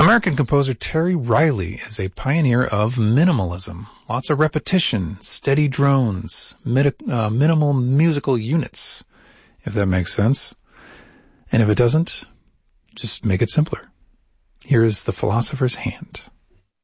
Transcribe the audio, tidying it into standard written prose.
American composer Terry Riley is a pioneer of minimalism. Lots of repetition, steady drones, minimal musical units, if that makes sense. And if it doesn't, just make it simpler. Here is The Philosopher's Hand.